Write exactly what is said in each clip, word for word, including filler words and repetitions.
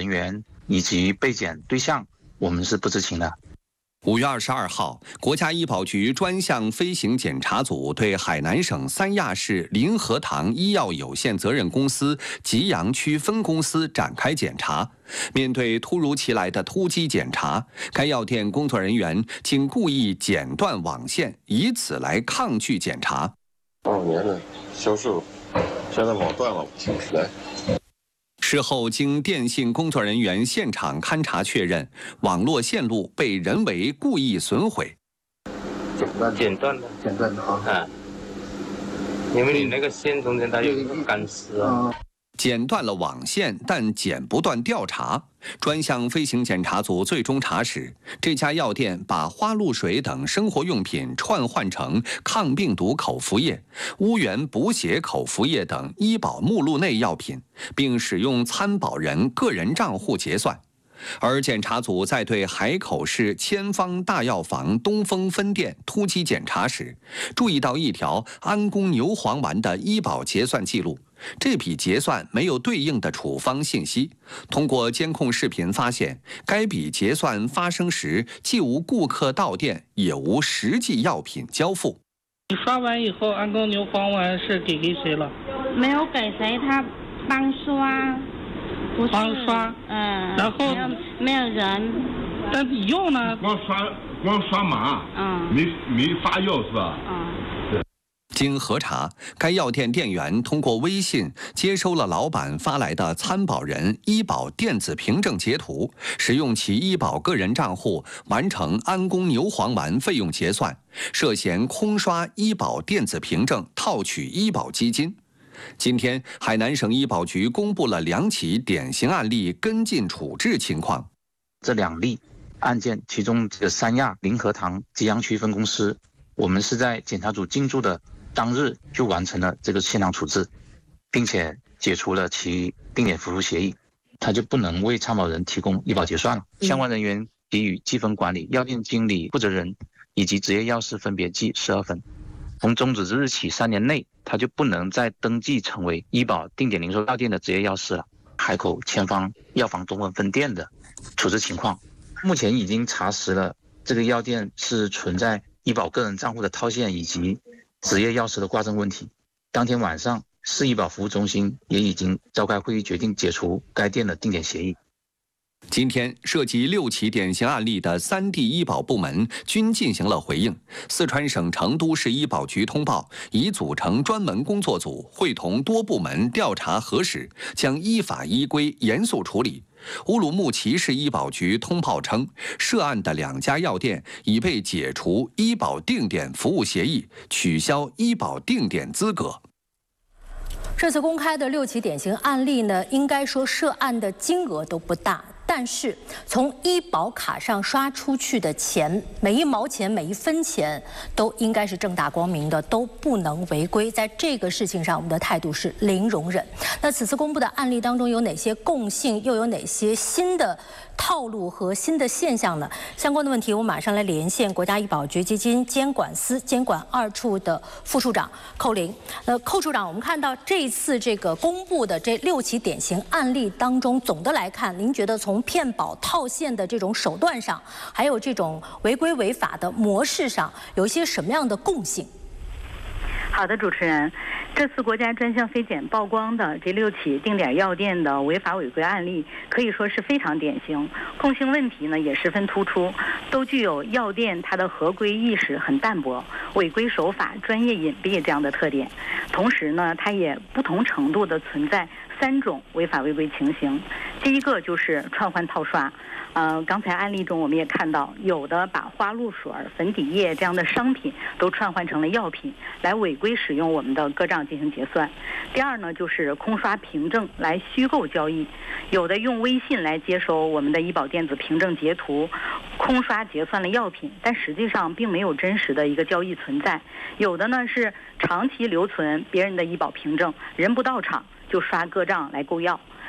人员以及被检对象，我们是不知情的。 五月二十二号，国家医保局专项飞行检查组对海南省三亚市林和堂医药有限责任公司吉阳区分公司展开检查。面对突如其来的突击检查，该药店工作人员竟故意剪断网线，以此来抗拒检查。 二五年的销售，现在网断了，来。 事后，经电信工作人员现场勘查确认，网络线路被人为故意损毁。 剪断，剪断的，剪断的啊！啊，因为你那个线中间它有一个钢丝啊。 剪断了网线，但剪不断调查。专项飞行检查组最终查实，这家药店把花露水等生活用品串换成抗病毒口服液、乌源补血口服液等医保目录内药品，并使用参保人个人账户结算。而检查组在对海口市千方大药房东风分店突击检查时，注意到一条安宫牛黄丸的医保结算记录。这笔结算没有对应的处方信息。通过监控视频发现，该笔结算发生时既无顾客到店，也无实际药品交付。 你刷完以后，安宫牛黄丸是给给谁了？ 没有给谁，他帮刷，不是帮刷。 嗯。 然后没有没有人。 但你用呢？ 光刷光刷码。嗯。没没发药是吧？ 嗯。 经核查，该药店店员通过微信接收了老板发来的参保人医保电子凭证截图，使用其医保个人账户完成安宫牛黄丸费用结算，涉嫌空刷医保电子凭证套取医保基金。今天，海南省医保局公布了两起典型案例跟进处置情况。 这两例案件，其中这个三亚林和堂吉阳区分公司，我们是在检查组进驻的当日就完成了这个现场处置，并且解除了其定点服务协议，他就不能为参保人提供医保结算了。相关人员给予记分管理、药店经理、负责人以及执业药师分别记十二分。从终止之日起三年内，他就不能再登记成为医保定点零售药店的执业药师了。海口千方药房东风分店的处置情况，目前已经查实了这个药店是存在医保个人账户的套现以及执业药师的挂证问题。当天晚上，市医保服务中心也已经召开会议，决定解除该店的定点协议。 今天，涉及六起典型案例的三地医保部门均进行了回应。四川省成都市医保局通报，已组成专门工作组，会同多部门调查核实，将依法依规严肃处理。乌鲁木齐市医保局通报称，涉案的两家药店已被解除医保定点服务协议，取消医保定点资格。 这次公开的六起典型案例呢，应该说涉案的金额都不大。但是从医保卡上刷出去的钱，每一毛钱、每一分钱，都应该是正大光明的，都不能违规。在这个事情上，我们的态度是零容忍。那此次公布的案例当中有哪些共性，又有哪些新的套路和新的现象呢？相关的问题，我马上来连线国家医保局基金监管司监管二处的副处长寇林。呃，寇处长，我们看到这一次这个公布的这六起典型案例当中，总的来看，您觉得从骗保套现的这种手段上，还有这种违规违法的模式上，有一些什么样的共性？ 好的，主持人，这次国家专项飞检曝光的这六起定点药店的违法违规案例，可以说是非常典型，共性问题呢也十分突出，都具有药店它的合规意识很淡薄、违规手法专业隐蔽这样的特点。同时呢，它也不同程度的存在三种违法违规情形。第一个就是串换套刷。呃，刚才案例中我们也看到，有的把花露水、粉底液这样的商品都串换成了药品，来违规使用我们的个账进行结算。第二呢，就是空刷凭证来虚构交易，有的用微信来接收我们的医保电子凭证截图，空刷结算了药品，但实际上并没有真实的一个交易存在。有的呢是长期留存别人的医保凭证，人不到场就刷个账来购药。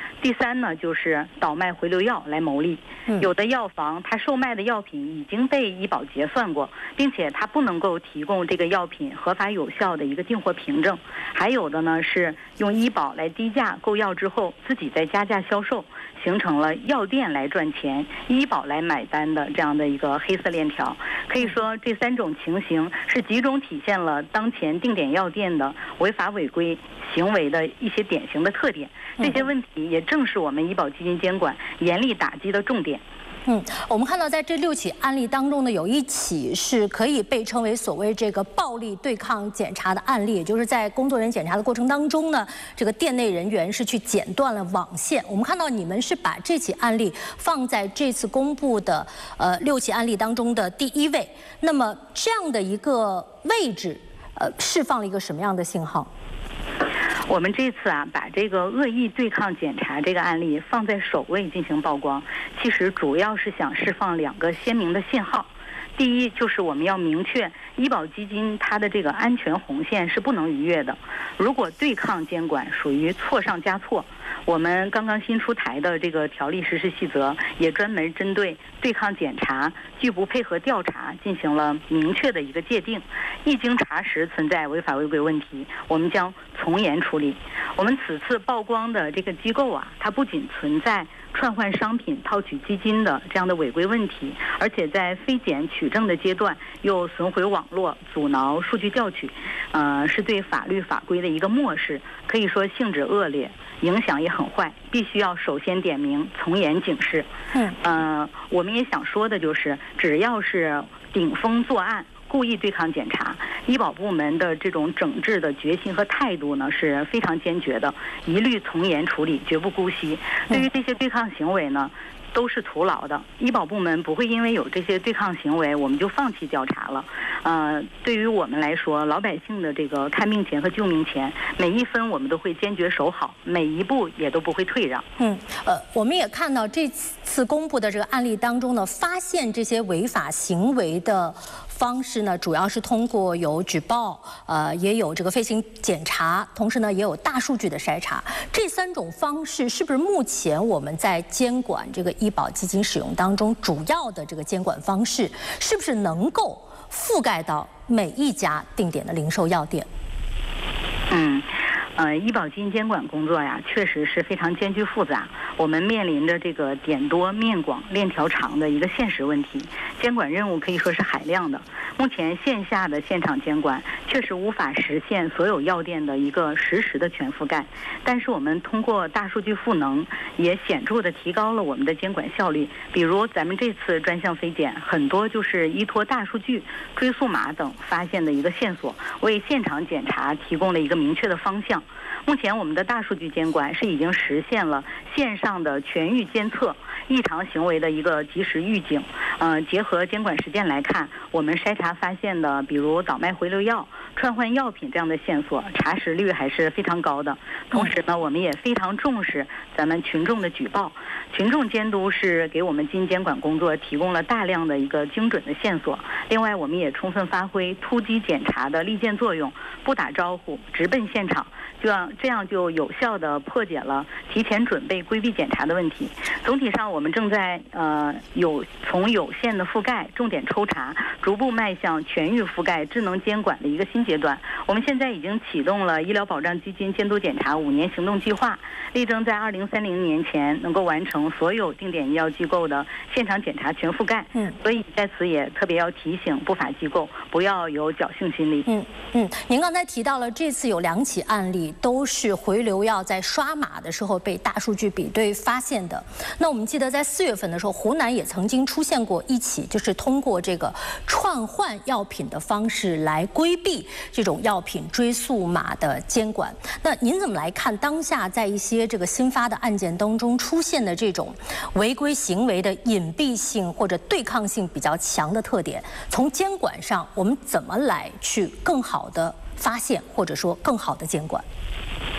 第三呢，就是倒卖回流药来牟利。有的药房它售卖的药品已经被医保结算过，并且它不能够提供这个药品合法有效的一个进货凭证。还有的呢是用医保来低价购药之后，自己再加价销售，形成了药店来赚钱，医保来买单的这样的一个黑色链条。可以说，这三种情形是集中体现了当前定点药店的违法违规行为的一些典型的特点。这些问题也正是我们医保基金监管严厉打击的重点。 嗯，我们看到在这六起案例当中呢，有一起是可以被称为所谓这个暴力对抗检查的案例，也就是在工作人员检查的过程当中呢，这个店内人员是去剪断了网线。我们看到你们是把这起案例放在这次公布的呃六起案例当中的第一位。那么这样的一个位置，呃，释放了一个什么样的信号？ 我们这次啊，把这个恶意对抗检查这个案例放在首位进行曝光，其实主要是想释放两个鲜明的信号。第一，就是我们要明确医保基金它的这个安全红线是不能逾越的。如果对抗监管属于错上加错，我们刚刚新出台的这个条例实施细则也专门针对对抗检查、拒不配合调查进行了明确的一个界定。一经查实存在违法违规问题，我们将从严处理。我们此次曝光的这个机构啊，它不仅存在串换商品套取基金的这样的违规问题，而且在非检取证的阶段又损毁网络、阻挠数据调取，呃，是对法律法规的一个漠视，可以说性质恶劣，影响也很坏，必须要首先点名，从严警示。嗯，呃，我们也想说的就是，只要是顶风作案、故意对抗检查，医保部门的这种整治的决心和态度呢是非常坚决的，一律从严处理，绝不姑息。对于这些对抗行为呢，都是徒劳的。医保部门不会因为有这些对抗行为，我们就放弃调查了。呃，对于我们来说，老百姓的这个看病钱和救命钱，每一分我们都会坚决守好，每一步也都不会退让。 嗯，呃，我们也看到这次公布的这个案例当中呢，发现这些违法行为的方式呢，主要是通过有举报，呃，也有这个飞行检查，同时呢，也有大数据的筛查。这三种方式是不是目前我们在监管这个医保基金使用当中主要的这个监管方式？是不是能够覆盖到每一家定点的零售药店？ 嗯。呃，医保基金监管工作呀，确实是非常艰巨复杂。我们面临着这个点多面广、链条长的一个现实问题，监管任务可以说是海量的。目前线下的现场监管确实无法实现所有药店的一个实时的全覆盖，但是我们通过大数据赋能，也显著的提高了我们的监管效率。比如咱们这次专项飞检，很多就是依托大数据、追溯码等发现的一个线索，为现场检查提供了一个明确的方向。目前我们的大数据监管是已经实现了线上的全域监测、异常行为的一个及时预警。呃，结合监管实践来看，我们筛查发现的，比如倒卖回流药、串换药品这样的线索，查实率还是非常高的。同时呢，我们也非常重视咱们群众的举报，群众监督是给我们基金监管工作提供了大量的一个精准的线索。另外，我们也充分发挥突击检查的利剑作用，不打招呼，直奔现场。这样这样就有效地破解了提前准备规避检查的问题。总体上，我们正在呃有从有限的覆盖、重点抽查，逐步迈向全域覆盖、智能监管的一个新阶段。我们现在已经启动了医疗保障基金监督检查五年行动计划，力争在二零三零年前能够完成所有定点医药机构的现场检查全覆盖。嗯，所以在此也特别要提醒不法机构不要有侥幸心理。 嗯嗯，您刚才提到了这次有两起案例。都是回流药在刷码的时候被大数据比对发现的。那我们记得在四月份的时候，湖南也曾经出现过一起，就是通过这个串换药品的方式来规避这种药品追溯码的监管。那您怎么来看当下在一些这个新发的案件当中出现的这种违规行为的隐蔽性或者对抗性比较强的特点？从监管上，我们怎么来去更好的发现或者说更好的监管？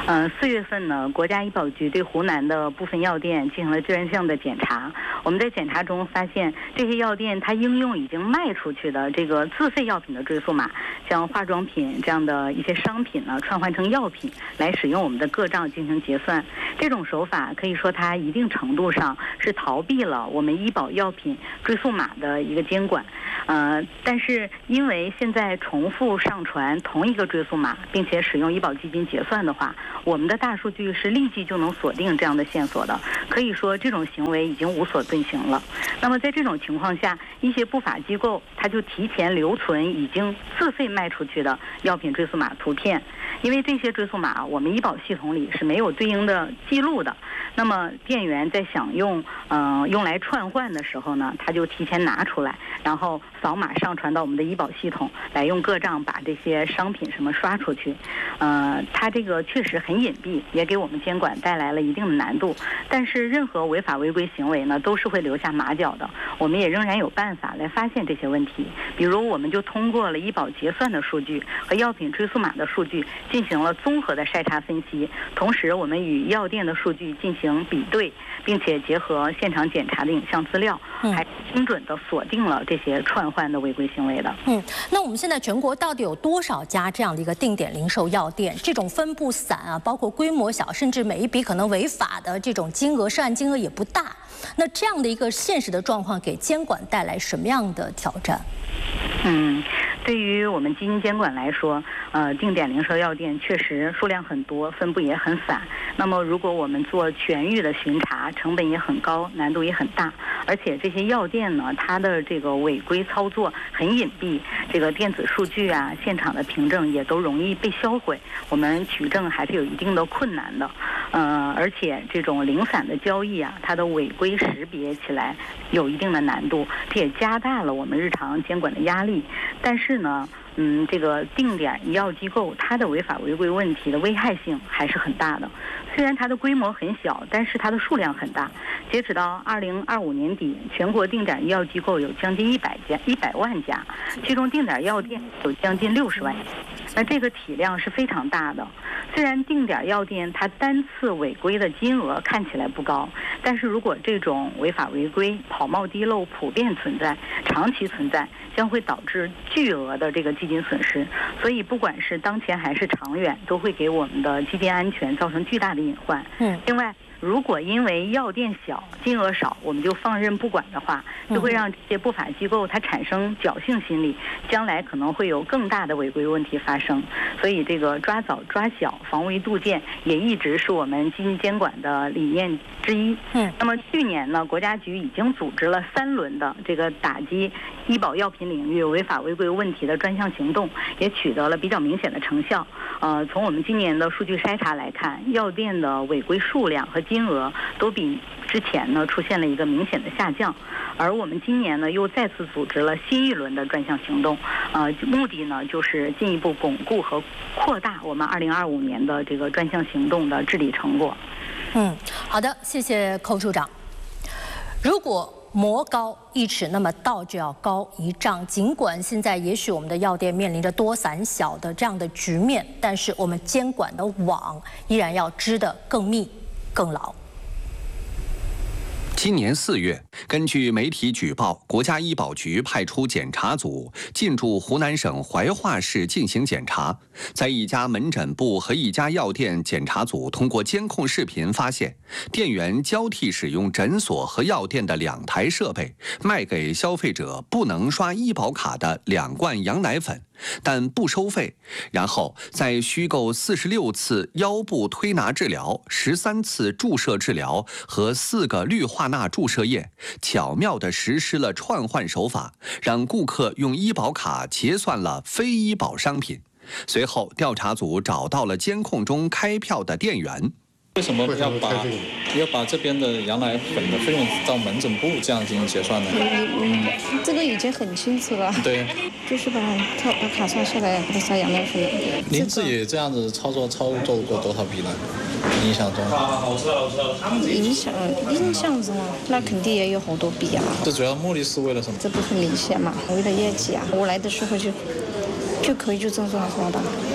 嗯，四月份呢，国家医保局对湖南的部分药店进行了专项的检查。我们在检查中发现，这些药店它应用已经卖出去的这个自费药品的追溯码，像化妆品这样的一些商品呢，串换成药品来使用我们的个账进行结算。这种手法可以说它一定程度上是逃避了我们医保药品追溯码的一个监管。呃，但是因为现在重复上传同一个追溯码，并且使用医保基金结算的话，我们的大数据是立即就能锁定这样的线索的，可以说这种行为已经无所遁形了。那么在这种情况下，一些不法机构它就提前留存已经自费卖出去的药品追溯码图片，因为这些追溯码我们医保系统里是没有对应的记录的。那么店员在想用嗯、呃、用来串换的时候呢，他就提前拿出来，然后扫码上传到我们的医保系统，来用个账把这些商品什么刷出去。呃，它这个确实很隐蔽，也给我们监管带来了一定的难度。但是任何违法违规行为呢，都是会留下马脚的。我们也仍然有办法来发现这些问题。比如，我们就通过了医保结算的数据和药品追溯码的数据，进行了综合的筛查分析。同时，我们与药店的数据进行比对，并且结合现场检查的影像资料，还精准地锁定了这些串换的违规行为的。 嗯，那我们现在全国到底有多少家这样的一个定点零售药店？这种分布散啊，包括规模小，甚至每一笔可能违法的这种金额，涉案金额也不大。那这样的一个现实的状况，给监管带来什么样的挑战？ 嗯，对于我们基金监管来说，呃，定点零售药店确实数量很多，分布也很散。那么，如果我们做全域的巡查，成本也很高，难度也很大。而且这些药店呢，它的这个违规操作很隐蔽，这个电子数据啊、现场的凭证也都容易被销毁，我们取证还是有一定的困难的。呃，而且这种零散的交易啊，它的违规识别起来有一定的难度，这也加大了我们日常监管的压力。但是呢，嗯，这个定点医药机构它的违法违规问题的危害性还是很大的。虽然它的规模很小，但是它的数量很大。截止到二零二五年底，全国定点医药机构有将近一百家、一百万家，其中定点药店有将近六十万家。那这个体量是非常大的。虽然定点药店它单次违规的金额看起来不高，但是如果这种违法违规、跑冒滴漏普遍存在、长期存在，将会导致巨额的这个基金损失。所以，不管是当前还是长远，都会给我们的基金安全造成巨大的隐患。嗯，另外，如果因为药店小、金额少，我们就放任不管的话，就会让这些不法机构它产生侥幸心理，将来可能会有更大的违规问题发生。所以，这个抓早抓小、防微杜渐也一直是我们基金监管的理念之一。嗯，那么去年呢，国家局已经组织了三轮的这个打击医保药品领域违法违规问题的专项行动，也取得了比较明显的成效。呃，从我们今年的数据筛查来看，药店的违规数量和金额都比之前呢出现了一个明显的下降，而我们今年呢又再次组织了新一轮的专项行动，呃，目的呢就是进一步巩固和扩大我们二零二五年的这个专项行动的治理成果。 嗯，好的，谢谢寇处长。如果魔高一尺，那么道就要高一丈。尽管现在也许我们的药店面临着多散小的这样的局面，但是我们监管的网依然要织得更密、更牢。 今年四月，根据媒体举报，国家医保局派出检查组进驻湖南省怀化市进行检查。在一家门诊部和一家药店，检查组通过监控视频发现，店员交替使用诊所和药店的两台设备，卖给消费者不能刷医保卡的两罐羊奶粉，但不收费。然后在虚构四十六次腰部推拿治疗、十三次注射治疗和四个氯化钠注射液，巧妙地实施了串换手法，让顾客用医保卡结算了非医保商品。随后，调查组找到了监控中开票的店员。 为什么要把要把这边的羊奶粉的费用到门诊部这样进行结算呢？ 嗯，这个已经很清楚了。对，就是把跳把卡刷下来，给刷羊奶粉。 您自己这样子操作操作过多少笔呢？印象中？ 印象印象中啊，那肯定也有好多笔啊。 这主要目的是为了什么？ 这不很明显嘛，为了业绩啊。我来的时候就就可以就正常刷的。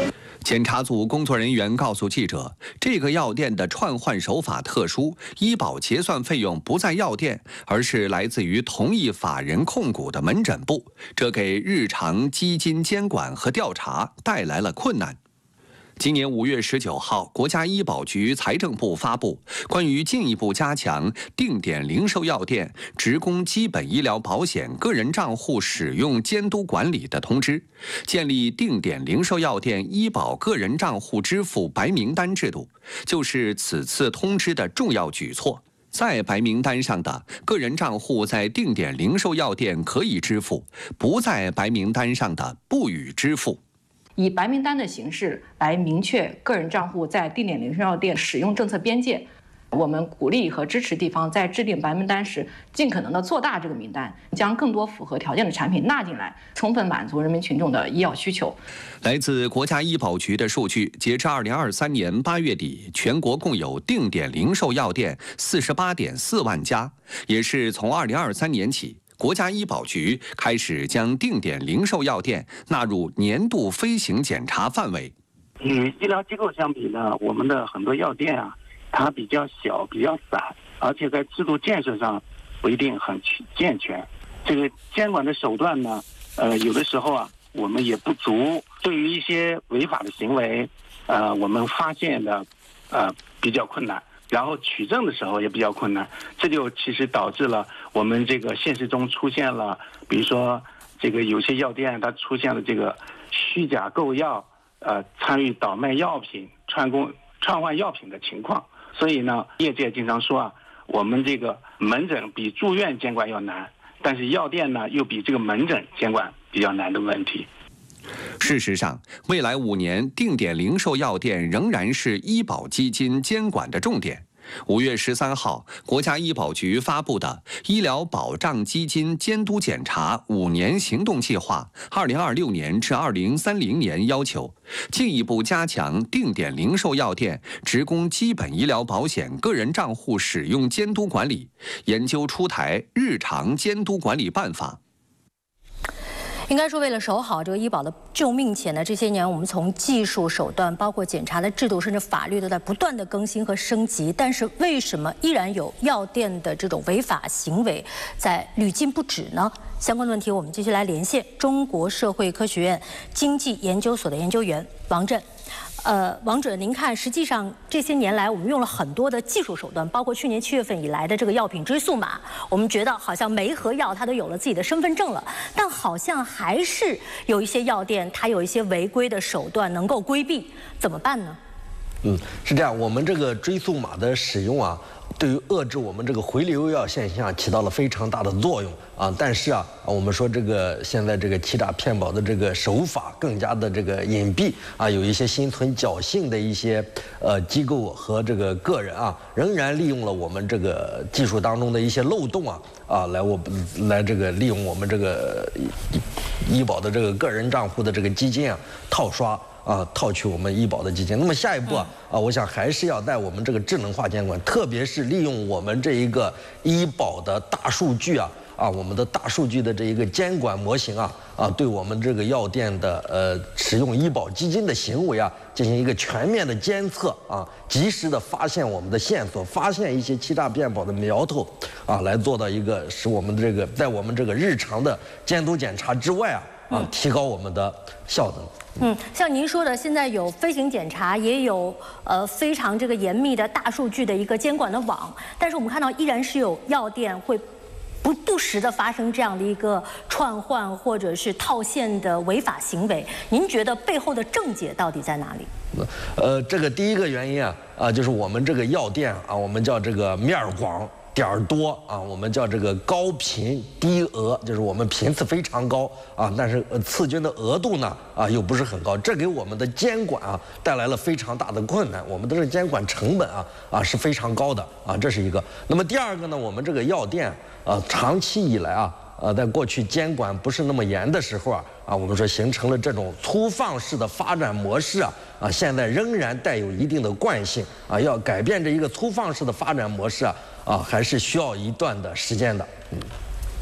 检查组工作人员告诉记者，这个药店的串换手法特殊，医保结算费用不在药店，而是来自于同一法人控股的门诊部，这给日常基金监管和调查带来了困难。今年五月十九号，国家医保局、财政部发布关于进一步加强定点零售药店职工基本医疗保险个人账户使用监督管理的通知，建立定点零售药店医保个人账户支付白名单制度，就是此次通知的重要举措。在白名单上的个人账户在定点零售药店可以支付，不在白名单上的不予支付。 以白名单的形式来明确个人账户在定点零售药店使用政策边界。我们鼓励和支持地方在制定白名单时，尽可能的做大这个名单，将更多符合条件的产品纳进来，充分满足人民群众的医药需求。 来自国家医保局的数据，截至二零二三年八月底，全国共有定点零售药店四十八点四万家，也是从二零二三年起，国家医保局开始将定点零售药店纳入年度飞行检查范围。 与医疗机构相比呢，我们的很多药店啊，它比较小、比较散，而且在制度建设上不一定很健全。这个监管的手段呢，呃，有的时候啊，我们也不足。对于一些违法的行为，呃，我们发现的，呃，比较困难。然后取证的时候也比较困难，这就其实导致了我们这个现实中出现了，比如说这个有些药店它出现了这个虚假购药，呃，参与倒卖药品、串供串换药品的情况。所以呢，业界经常说啊，我们这个门诊比住院监管要难，但是药店呢又比这个门诊监管比较难的问题。 事实上，未来五年定点零售药店仍然是医保基金监管的重点。五月十三号，国家医保局发布的《医疗保障基金监督检查五年行动计划（二零二六年至二零三零年）》要求，进一步加强定点零售药店职工基本医疗保险个人账户使用监督管理，研究出台日常监督管理办法。 应该说，为了守好这个医保的救命钱呢，这些年我们从技术手段，包括检查的制度，甚至法律都在不断的更新和升级。但是为什么依然有药店的这种违法行为在屡禁不止呢？相关的问题，我们继续来连线中国社会科学院经济研究所的研究员王震。呃，王准，您看，实际上这些年来，我们用了很多的技术手段，包括去年七月份以来的这个药品追溯码，我们觉得好像每一盒药它都有了自己的身份证了，但好像还是有一些药店它有一些违规的手段能够规避，怎么办呢？ 嗯，是这样，我们这个追溯码的使用啊，对于遏制我们这个回流药现象起到了非常大的作用啊。但是啊，我们说这个现在这个欺诈骗保的这个手法更加的这个隐蔽啊，有一些心存侥幸的一些呃机构和这个个人啊，仍然利用了我们这个技术当中的一些漏洞啊啊，来我们来这个利用我们这个医保的这个个人账户的这个基金啊套刷。啊，套取我们医保的基金。那么下一步啊，啊，我想还是要在我们这个智能化监管，特别是利用我们这一个医保的大数据啊，啊，我们的大数据的这一个监管模型啊，啊，对我们这个药店的呃使用医保基金的行为啊，进行一个全面的监测啊，及时的发现我们的线索，发现一些欺诈骗保的苗头啊，来做到一个使我们的这个在我们这个日常的监督检查之外啊，啊，提高我们的效能。 嗯，像您说的，现在有飞行检查，也有呃非常这个严密的大数据的一个监管的网，但是我们看到依然是有药店会不不时的发生这样的一个串换或者是套现的违法行为。您觉得背后的症结到底在哪里？ 呃，这个第一个原因啊啊，就是我们这个药店啊，我们叫这个面儿广。点儿多啊，我们叫这个高频低额，就是我们频次非常高啊，但是次均的额度呢啊又不是很高，这给我们的监管啊带来了非常大的困难，我们的这个监管成本啊啊是非常高的啊，这是一个。那么第二个呢，我们这个药店啊长期以来啊呃在过去监管不是那么严的时候啊啊我们说形成了这种粗放式的发展模式啊啊现在仍然带有一定的惯性啊，要改变这一个粗放式的发展模式啊。啊，还是需要一段的时间的。嗯，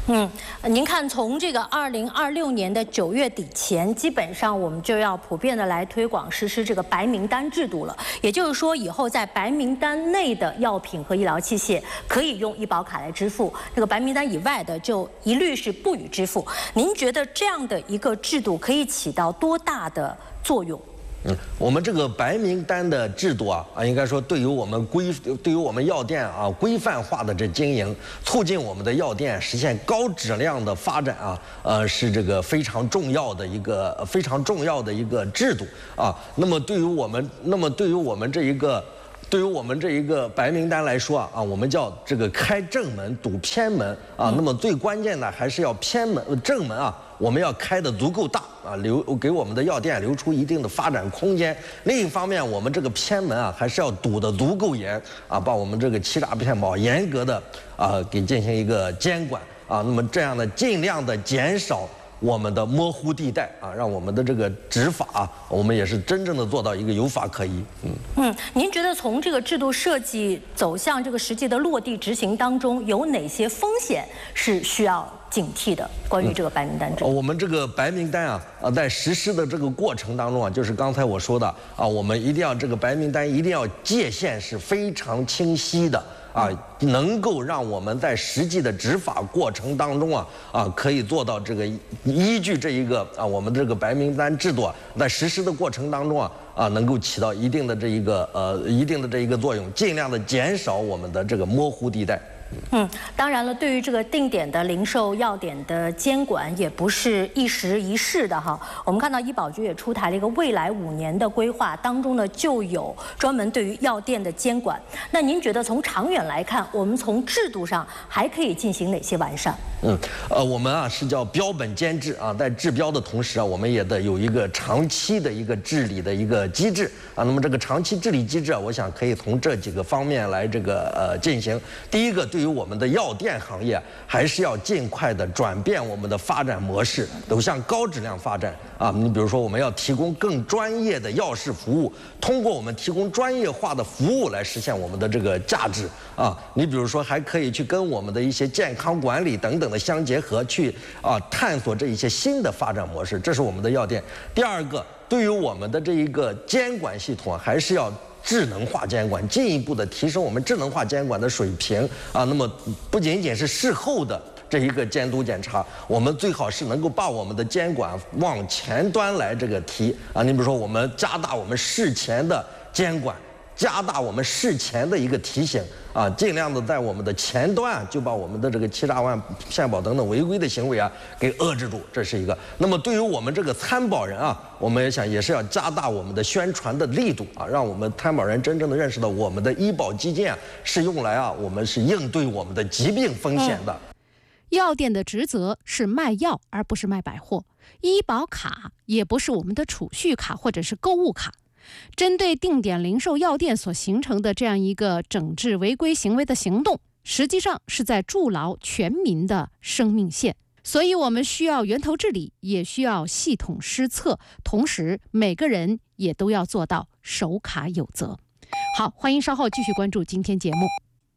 嗯，您看，从这个二零二六年的九月底前，基本上我们就要普遍的来推广实施这个白名单制度了。也就是说，以后在白名单内的药品和医疗器械可以用医保卡来支付，这个白名单以外的就一律是不予支付。您觉得这样的一个制度可以起到多大的作用？ 嗯，我们这个白名单的制度啊啊，应该说对于我们规，对于我们药店啊规范化的这经营，促进我们的药店实现高质量的发展啊，呃，是这个非常重要的一个非常重要的一个制度啊。那么对于我们，那么对于我们这一个。对于我们这一个白名单来说啊，啊，我们叫这个开正门堵偏门啊。那么最关键的还是要偏门正门啊，我们要开得足够大啊，留给我们的药店留出一定的发展空间。另一方面，我们这个偏门啊，还是要堵得足够严啊，把我们这个欺诈骗保严格的啊给进行一个监管啊。那么这样呢，尽量的减少我们的模糊地带啊，让我们的这个执法啊，我们也是真正的做到一个有法可依。嗯嗯，您觉得从这个制度设计走向这个实际的落地执行当中，有哪些风险是需要警惕的？关于这个白名单制度， 嗯、我们这个白名单啊，啊，在实施的这个过程当中啊，就是刚才我说的啊，我们一定要这个白名单一定要界限是非常清晰的。啊，能够让我们在实际的执法过程当中啊啊，可以做到这个依据这一个啊，我们这个白名单制度啊，在实施的过程当中啊啊，能够起到一定的这一个呃一定的这一个作用，尽量的减少我们的这个模糊地带。 嗯，当然了，对于这个定点的零售药点的监管也不是一时一事的哈。我们看到医保局也出台了一个未来五年的规划，当中呢就有专门对于药店的监管。那您觉得从长远来看，我们从制度上还可以进行哪些完善？ 嗯，呃，我们啊是叫标本兼治啊，在治标的同时啊，我们也得有一个长期的一个治理的一个机制啊。那么这个长期治理机制啊，我想可以从这几个方面来这个呃进行。第一个，对于我们的药店行业，还是要尽快的转变我们的发展模式，走向高质量发展啊。你比如说，我们要提供更专业的药事服务，通过我们提供专业化的服务来实现我们的这个价值啊。你比如说，还可以去跟我们的一些健康管理等等的相结合，去啊探索这一些新的发展模式，这是我们的药店。第二个，对于我们的这一个监管系统，还是要智能化监管，进一步的提升我们智能化监管的水平啊。那么不仅仅是事后的这一个监督检查，我们最好是能够把我们的监管往前端来这个提啊。你比如说，我们加大我们事前的监管，加大我们事前的一个提醒啊，尽量的在我们的前端就把我们的这个欺诈骗骗保等等违规的行为啊给遏制住，这是一个。那么对于我们这个参保人啊，我们也想也是要加大我们的宣传的力度啊，让我们参保人真正的认识到我们的医保基金啊是用来啊，我们是应对我们的疾病风险的。 嗯、药店的职责是卖药，而不是卖百货。医保卡也不是我们的储蓄卡或者是购物卡。针对定点零售药店所形成的这样一个整治违规行为的行动，实际上是在筑牢全民的生命线。所以我们需要源头治理，也需要系统施策，同时每个人也都要做到守卡有责。好，欢迎稍后继续关注今天节目。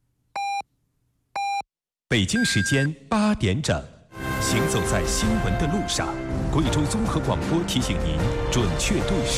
北京时间八点整，行走在新闻的路上，贵州综合广播提醒您准确对时。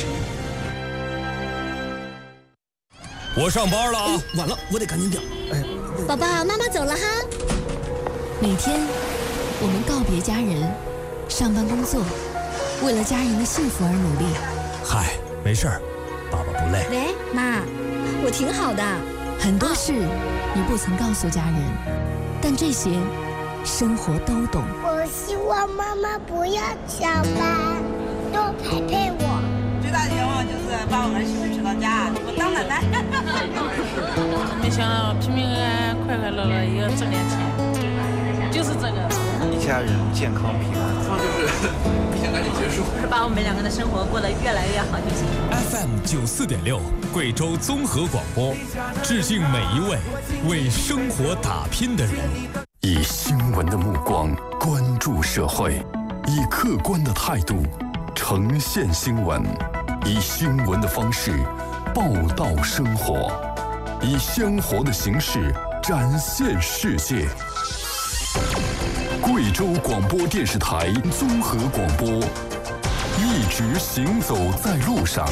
我上班了啊！晚了，我得赶紧点。哎， 宝宝，妈妈走了哈。每天，我们告别家人，上班工作，为了家人的幸福而努力。 嗨，没事儿，爸爸不累。 喂，妈，我挺好的。很多事你不曾告诉家人，但这些生活都懂。 我希望妈妈不要上班，多陪陪我。 最大的愿望就是把我儿媳妇娶到家，我当奶奶。 没想到平平安安、快快乐乐也要挣点钱，就是这个。 一家人健康平安，那就是先赶紧结束， 就是把我们两个的生活过得越来越好就行。 F M 九四点六，贵州综合广播，致敬每一位为生活打拼的人。 以新闻的目光关注社会，以客观的态度呈现新闻，以新闻的方式报道生活，以鲜活的形式展现世界。 贵州广播电视台综合广播，一直行走在路上。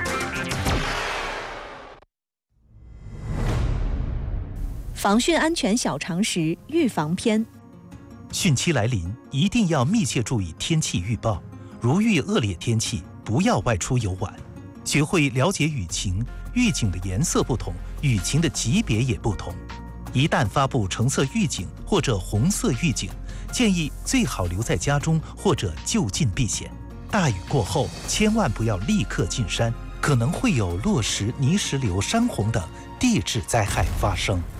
防汛安全小常识预防篇： 汛期来临，一定要密切注意天气预报。如遇恶劣天气，不要外出游玩。学会了解雨情，预警的颜色不同，雨情的级别也不同。一旦发布橙色预警或者红色预警，建议最好留在家中或者就近避险。大雨过后，千万不要立刻进山，可能会有落石、泥石流、山洪等地质灾害发生。